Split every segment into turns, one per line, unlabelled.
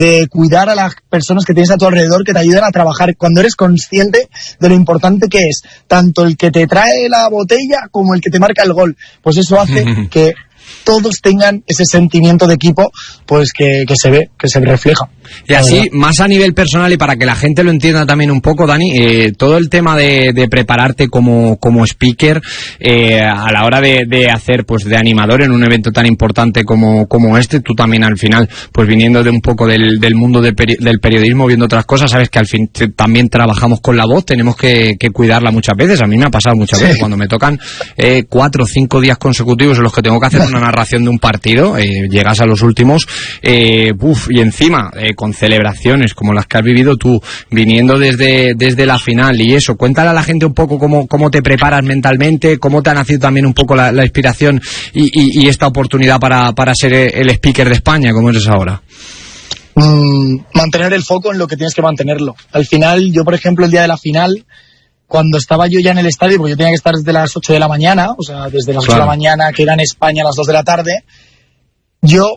de cuidar a las personas que tienes a tu alrededor, que te ayudan a trabajar, cuando eres consciente de lo importante que es tanto el que te trae la botella como el que te marca el gol. Pues eso hace que todos tengan ese sentimiento de equipo, pues que se ve, que se refleja.
Y así, más a nivel personal y para que la gente lo entienda también un poco, Dani, todo el tema de prepararte como speaker a la hora de hacer, pues, de animador en un evento tan importante como este, tú también al final, pues viniendo de un poco del mundo del periodismo, viendo otras cosas, sabes que al fin también trabajamos con la voz, tenemos que cuidarla muchas veces. A mí me ha pasado muchas veces cuando me tocan 4 o 5 días consecutivos en los que tengo que hacer una narración de un partido, llegas a los últimos, y encima con celebraciones como las que has vivido tú, viniendo desde la final y eso. Cuéntale a la gente un poco cómo te preparas mentalmente, cómo te ha nacido también un poco la inspiración y esta oportunidad para ser el speaker de España, como eres ahora.
Mantener el foco en lo que tienes que mantenerlo. Al final, yo por ejemplo el día de la final, cuando estaba yo ya en el estadio, porque yo tenía que estar desde las 8 de la mañana, o sea, desde las 8 de la mañana, que era en España a las 2 de la tarde, yo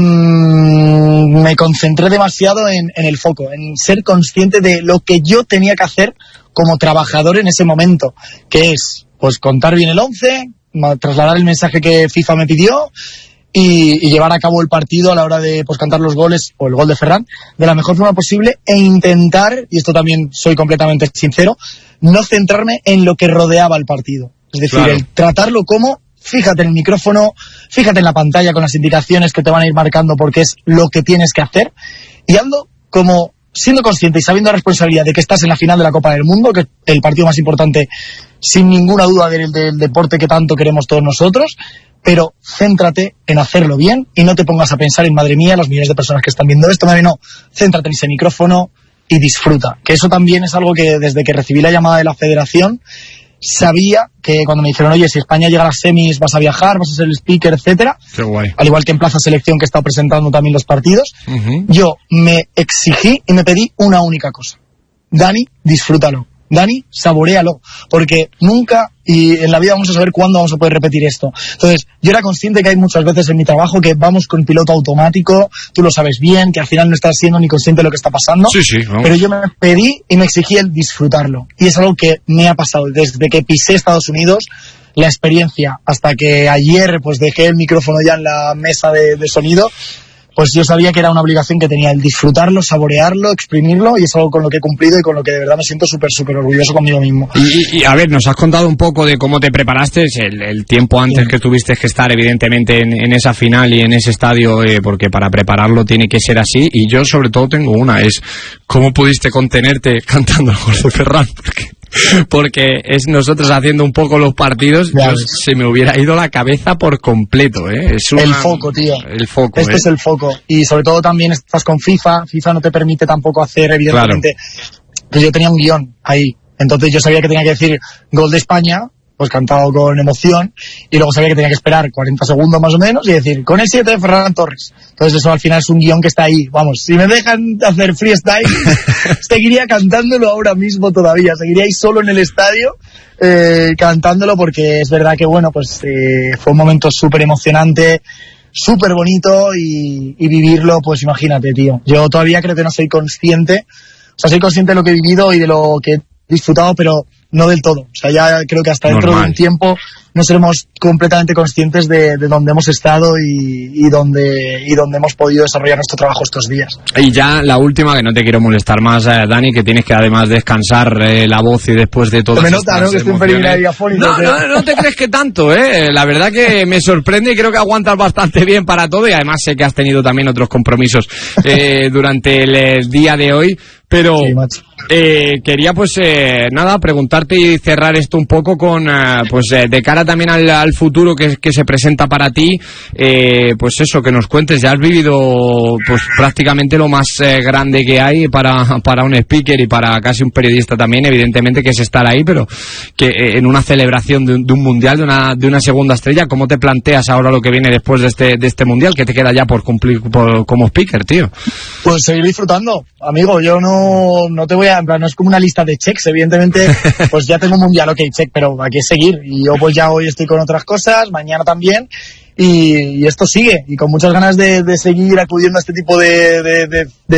me concentré demasiado en el foco, en ser consciente de lo que yo tenía que hacer como trabajador en ese momento, que es, pues, contar bien el 11, trasladar el mensaje que FIFA me pidió y llevar a cabo el partido a la hora de, pues, cantar los goles, o el gol de Ferran, de la mejor forma posible, e intentar, y esto también soy completamente sincero, no centrarme en lo que rodeaba el partido. Es decir, el tratarlo como, fíjate en el micrófono, fíjate en la pantalla con las indicaciones que te van a ir marcando porque es lo que tienes que hacer, y ando como siendo consciente y sabiendo la responsabilidad de que estás en la final de la Copa del Mundo, que es el partido más importante sin ninguna duda del deporte que tanto queremos todos nosotros, pero céntrate en hacerlo bien y no te pongas a pensar en, madre mía, los millones de personas que están viendo esto, no, céntrate en ese micrófono y disfruta, que eso también es algo que desde que recibí la llamada de la federación sabía, que cuando me dijeron, oye, si España llega a las semis vas a viajar, vas a ser el speaker, etcétera,
qué guay.
Al igual que en Plaza Selección, que he estado presentando también los partidos, yo me exigí y me pedí una única cosa: Dani, disfrútalo, Dani, saboréalo, porque nunca, y en la vida vamos a saber cuándo vamos a poder repetir esto. Entonces, yo era consciente que hay muchas veces en mi trabajo que vamos con piloto automático, tú lo sabes bien, que al final no estás siendo ni consciente de lo que está pasando, pero yo me pedí y me exigí el disfrutarlo, y es algo que me ha pasado desde que pisé Estados Unidos, la experiencia, hasta que ayer pues dejé el micrófono ya en la mesa de sonido. Pues yo sabía que era una obligación que tenía, el disfrutarlo, saborearlo, exprimirlo, y es algo con lo que he cumplido y con lo que de verdad me siento súper orgulloso conmigo mismo.
Y a ver, nos has contado un poco de cómo te preparaste, el tiempo antes que tuviste que estar evidentemente en esa final y en ese estadio, porque para prepararlo tiene que ser así, y yo sobre todo tengo una, es ¿cómo pudiste contenerte cantando el gol de Ferran? Porque es nosotros haciendo un poco los partidos, se me hubiera ido la cabeza por completo, Es
el foco, tío.
El foco,
es el foco. Y sobre todo también estás con FIFA no te permite tampoco hacer, evidentemente, que yo tenía un guión ahí, entonces yo sabía que tenía que decir gol de España, pues cantado con emoción, y luego sabía que tenía que esperar 40 segundos más o menos y decir, con el 7 de Ferran Torres. Entonces eso al final es un guión que está ahí. Vamos, si me dejan hacer freestyle, seguiría cantándolo ahora mismo todavía, seguiría ahí solo en el estadio cantándolo, porque es verdad que, bueno, pues fue un momento súper emocionante, súper bonito, y vivirlo, pues imagínate, tío. Yo todavía creo que no soy consciente, o sea, soy consciente de lo que he vivido y de lo que he disfrutado, pero no del todo. O sea, ya creo que hasta dentro de un tiempo no seremos completamente conscientes de dónde hemos estado y dónde hemos podido desarrollar nuestro trabajo estos días. Y
ya la última, que no te quiero molestar más, Dani, que tienes que además descansar la voz y después de todo.
Me nota, ¿no? Que estoy un pelín diafónico.
No te crees que tanto, La verdad que me sorprende y creo que aguantas bastante bien para todo, y además sé que has tenido también otros compromisos durante el día de hoy. Pero quería pues preguntarte y cerrar esto un poco con de cara también al futuro que se presenta para ti, pues eso, que nos cuentes. Ya has vivido pues prácticamente lo más grande que hay para un speaker y para casi un periodista también, evidentemente, que es estar ahí, pero que en una celebración de un mundial, de una segunda estrella. ¿Cómo te planteas ahora lo que viene después de este mundial, que te queda ya por cumplir como speaker, tío?
Pues seguir disfrutando, amigo. Yo no te voy a, en plan, no es como una lista de checks, evidentemente. Pues ya tengo un mundial, ok, check, pero hay que seguir, y yo pues ya hoy estoy con otras cosas, mañana también, y esto sigue, y con muchas ganas de seguir acudiendo a este tipo de